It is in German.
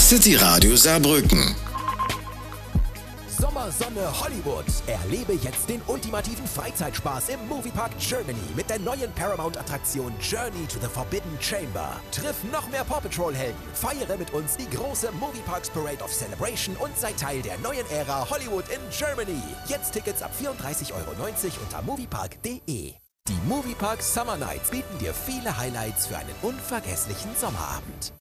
City Radio Saarbrücken. Sommersonne Hollywood. Erlebe jetzt den ultimativen Freizeitspaß im Moviepark Germany mit der neuen Paramount-Attraktion Journey to the Forbidden Chamber. Triff noch mehr Paw Patrol-Helden, feiere mit uns die große Movieparks Parade of Celebration und sei Teil der neuen Ära Hollywood in Germany. Jetzt Tickets ab 34,90 € unter moviepark.de. Die Moviepark Summer Nights bieten dir viele Highlights für einen unvergesslichen Sommerabend.